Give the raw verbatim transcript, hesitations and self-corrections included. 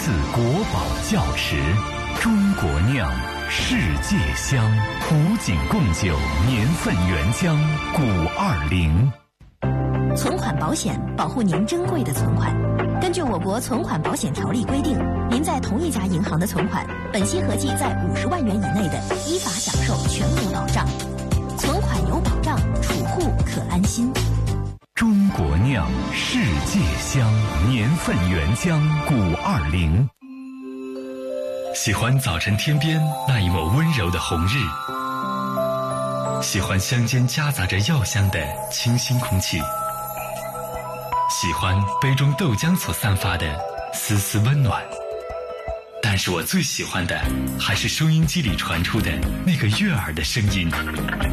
自国宝窖池，中国酿，世界香，古井贡酒，年份原浆，古二零。 存款保险保护您珍贵的存款。根据我国存款保险条例规定，您在同一家银行的存款，本息合计在五十万元以内的，依法享受全额保障。存款有保障，储户可安心。 中国酿，世界香，年份原浆，古二零。 喜欢早晨天边那一抹温柔的红日，喜欢乡间夹杂着药香的清新空气，喜欢杯中豆浆所散发的丝丝温暖。但是我最喜欢的还是收音机里传出的那个悦耳的声音。